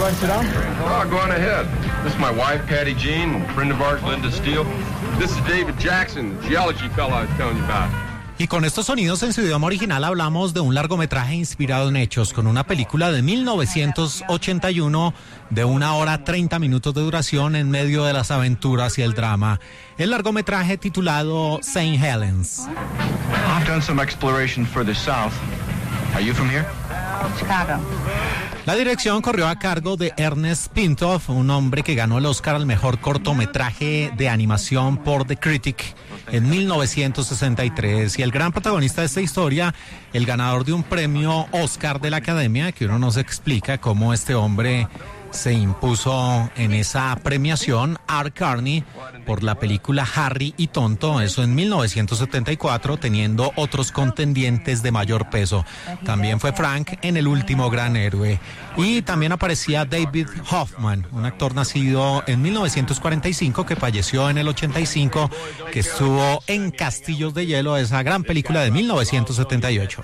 want to sit down? Oh, go on ahead. This is my wife, Patty Jean, and a friend of ours, Linda Steele. This is David Jackson, the geology fellow I was telling you about. Y con estos sonidos en su idioma original hablamos de un largometraje inspirado en hechos, con una película de 1981 de 1 hora 30 minutos de duración en medio de las aventuras y el drama. El largometraje titulado St. Helens. I've done some exploration further south. Are you from here? Chicago. La dirección corrió a cargo de Ernest Pintoff, un hombre que ganó el Oscar al mejor cortometraje de animación por The Critic en 1963. Y el gran protagonista de esta historia, el ganador de un premio Oscar de la Academia, que uno no se explica cómo este hombre se impuso en esa premiación, Art Carney, por la película Harry y Tonto, eso en 1974, teniendo otros contendientes de mayor peso. También fue Frank en El último gran héroe. Y también aparecía David Hoffman, un actor nacido en 1945 que falleció en el 85, que estuvo en Castillos de Hielo, esa gran película de 1978.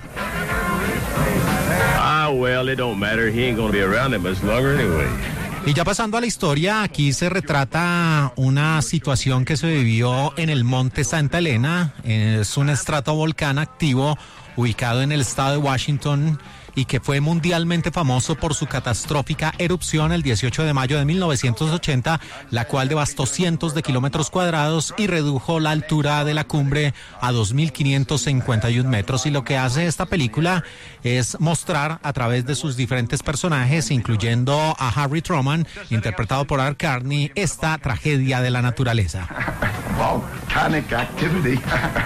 Well, it don't matter. He ain't gonna be around that much longer anyway. Y ya pasando a la historia, aquí se retrata una situación que se vivió en el Monte Santa Elena. Es un estratovolcán activo ubicado en el estado de Washington y que fue mundialmente famoso por su catastrófica erupción el 18 de mayo de 1980, la cual devastó cientos de kilómetros cuadrados y redujo la altura de la cumbre a 2.551 metros. Y lo que hace esta película es mostrar a través de sus diferentes personajes, incluyendo a Harry Truman, interpretado por Art Carney, esta tragedia de la naturaleza. Volcanic activity.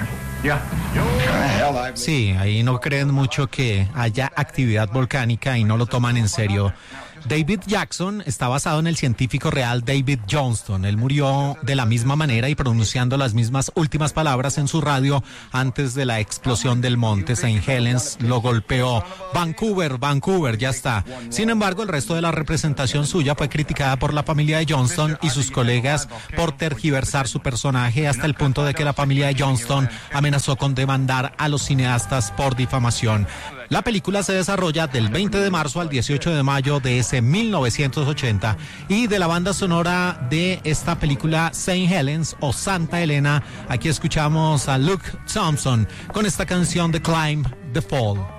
Sí, ahí no creen mucho que haya actividad volcánica y no lo toman en serio. David Jackson está basado en el científico real David Johnston. Él murió de la misma manera y pronunciando las mismas últimas palabras en su radio antes de la explosión del monte. St. Helens lo golpeó. Vancouver, Vancouver, ya está. Sin embargo, el resto de la representación suya fue criticada por la familia de Johnston y sus colegas por tergiversar su personaje, hasta el punto de que la familia de Johnston amenazó con demandar a los cineastas por difamación. La película se desarrolla del 20 de marzo al 18 de mayo de ese 1980, y de la banda sonora de esta película St. Helens o Santa Elena, aquí escuchamos a Luke Thompson con esta canción de Climb the Fall.